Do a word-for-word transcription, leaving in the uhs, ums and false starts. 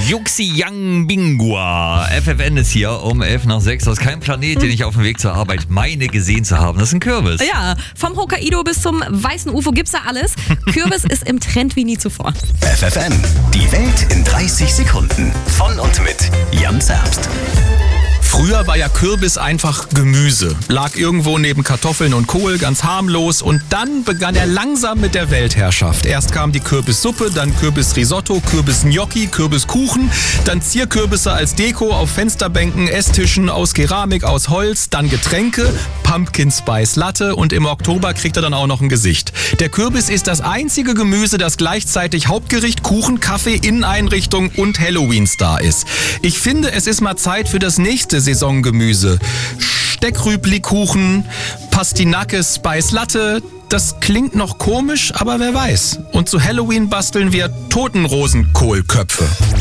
Yuxi Yang Bingua. F F N ist hier um elf nach sechs. Das ist kein Planet, den ich auf dem Weg zur Arbeit meine gesehen zu haben. Das ist ein Kürbis. Ja, vom Hokkaido bis zum weißen U F O gibt's da alles. Kürbis ist im Trend wie nie zuvor. F F N, die Welt in dreißig Sekunden. Von und mit Jan Zerbst. Früher war ja Kürbis einfach Gemüse. Lag irgendwo neben Kartoffeln und Kohl, ganz harmlos. Und dann begann er langsam mit der Weltherrschaft. Erst kam die Kürbissuppe, dann Kürbisrisotto, Kürbisgnocchi, Kürbiskuchen, dann Zierkürbisse als Deko auf Fensterbänken, Esstischen aus Keramik, aus Holz, dann Getränke, Pumpkin Spice Latte und im Oktober kriegt er dann auch noch ein Gesicht. Der Kürbis ist das einzige Gemüse, das gleichzeitig Hauptgericht, Kuchen, Kaffee, Inneneinrichtung und Halloween-Star ist. Ich finde, es ist mal Zeit für das nächste Saisongemüse. Steckrübli-Kuchen, Pastinake Spice Latte. Das klingt noch komisch, aber wer weiß. Und zu Halloween basteln wir Totenrosenkohlköpfe.